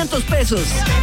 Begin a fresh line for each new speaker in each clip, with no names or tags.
500 pesos.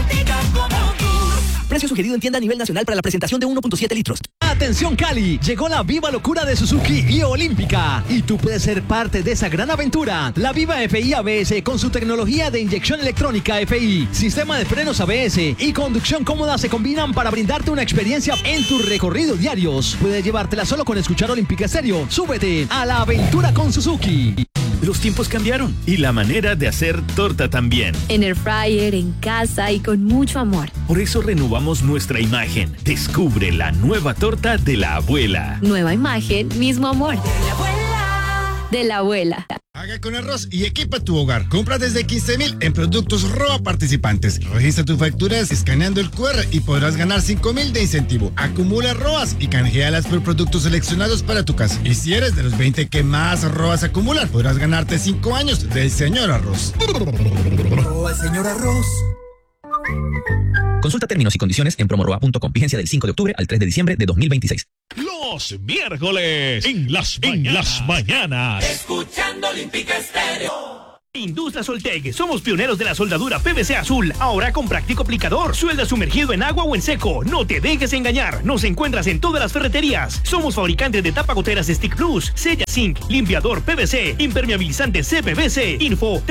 Precio sugerido en tienda a nivel nacional para la presentación de 1.7 litros.
Atención Cali, llegó la viva locura de Suzuki y Olímpica y tú puedes ser parte de esa gran aventura. La Viva FI ABS con su tecnología de inyección electrónica FI, sistema de frenos ABS y conducción cómoda se combinan para brindarte una experiencia en tus recorridos diarios. Puedes llevártela solo con escuchar Olímpica Estéreo. Súbete a la aventura con Suzuki.
Los tiempos cambiaron y la manera de hacer torta también.
En air fryer, en casa y con mucho amor.
Por eso renovamos nuestra imagen. Descubre la nueva torta de la abuela.
Nueva imagen, mismo amor. De la abuela. De la abuela.
Haga con arroz y equipa tu hogar. Compra desde 15,000 en productos ROA participantes. Registra tu facturas escaneando el QR y podrás ganar 5,000 de incentivo. Acumula ROAs y canjealas por productos seleccionados para tu casa. Y si eres de los 20 que más ROAs acumulan, podrás ganarte 5 años del Señor Arroz.
ROA el Señor Arroz.
Consulta términos y condiciones en promoroa.com. Vigencia del 5 de octubre al 3 de diciembre de 2026.
Los miércoles en las mañanas.
Escuchando Olímpica Estéreo.
Industria Soltec, somos pioneros de la soldadura PVC azul, ahora con práctico aplicador. Suelda sumergido en agua o en seco, no te dejes engañar. Nos encuentras en todas las ferreterías. Somos fabricantes de tapagoteras Stick Plus, Sella Zinc, limpiador PVC, impermeabilizante CPVC. Info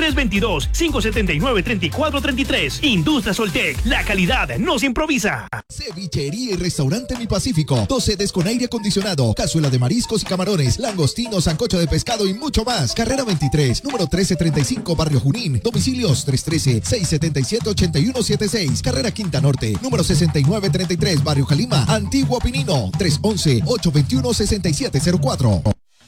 322-579-3433. Industria Soltec, la calidad no se improvisa.
Cevichería y restaurante Mi Pacífico, 2 sedes con aire acondicionado, cazuela de mariscos y camarones, langostinos, sancocho de pescado y mucho más. Carrera 23, número 1335, Barrio Junín. Domicilios 313-677-8176. Carrera Quinta Norte, número 6933, Barrio Jalima. Antiguo Pinino, 311-821-6704.